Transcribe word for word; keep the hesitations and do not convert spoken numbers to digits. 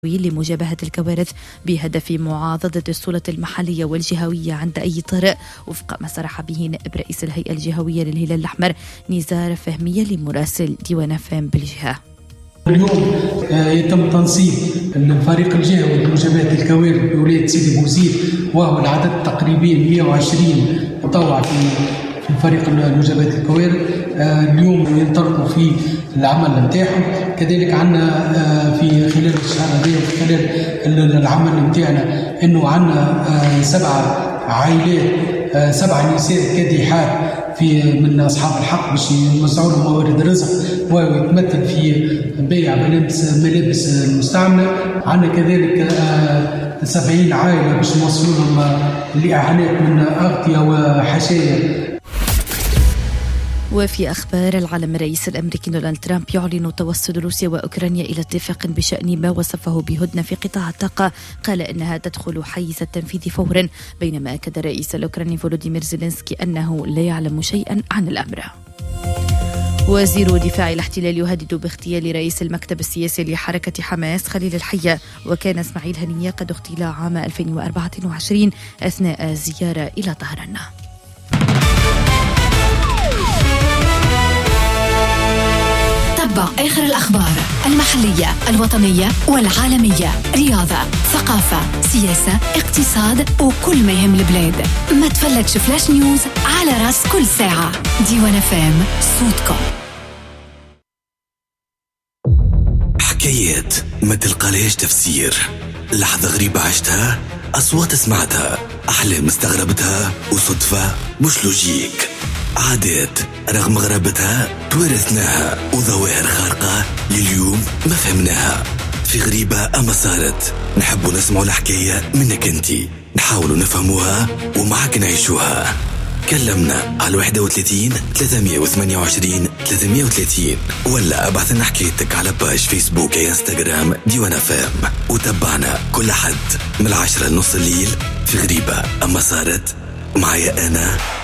لمجابهة الكوارث بهدف معاضدة السلطة المحلية والجهوية عند أي طارئ، وفق ما صرح به نائب رئيس الهيئة الجهوية للهلال الأحمر نزار فهمية لمراسل ديوان فام بالجهة. اليوم يتم تنصيب الفريق الجهوي لمجابهة الكوارث بولاية سيدي بوزيد، وهو العدد تقريبا مئة وعشرين مطوع في في فريق مجابهة الكوارث. اليوم ينطلقوا في العمل نتاعهم. كذلك عندنا في خلال الشهر هذا في خلال العمل نتاعنا انه عندنا سبعه عائلات، سبعه نساء كادحات في من اصحاب الحق باش يوزعوا لهم موارد الرزق، ويتمثل في بيع ملابس ملابس المستعمله. عندنا كذلك سبعين عائله باش نوصلوا لهم الاعانات من اغطيه وحشايا. وفي أخبار العالم، الرئيس الأمريكي دونالد ترامب يعلن توصل روسيا وأوكرانيا إلى اتفاق بشأن ما وصفه بهدنة في قطاع الطاقة، قال إنها تدخل حيز التنفيذ فورا، بينما أكد الرئيس الأوكراني فولوديمير زيلينسكي أنه لا يعلم شيئا عن الأمر. وزير دفاع الاحتلال يهدد باغتيال رئيس المكتب السياسي لحركة حماس خليل الحية، وكان اسماعيل هنية قد اغتيل عام ألفين وأربعة وعشرين أثناء زيارة إلى طهران. تتبع آخر الأخبار المحلية الوطنية والعالمية، رياضة، ثقافة، سياسة، اقتصاد وكل ما يهم البلاد. ما تفلتش فلاش نيوز على راس كل ساعة. ديوان فام، صوتكم. حكايات ما تلقاليش تفسير، لحظة غريبة عشتها، أصوات سمعتها، أحلام استغربتها، وصدفة مش لوجيك، عادات رغم غرابتها تورثناها، وظواهر خارقة لليوم ما فهمناها. في غريبة أما صارت، نحبوا نسمعوا الحكاية منك انتي، نحاولوا نفهموها ومعك نعيشوها. كلمنا على واحد وثلاثين ثلاثمية وثمانية وعشرين ثلاثمية وثلاثين، ولا ابعث لنا حكايتك على باج فيسبوك يا انستغرام ديوان فام، وتابعنا كل حد من العشرة لنص الليل في غريبة أما صارت، معايا أنا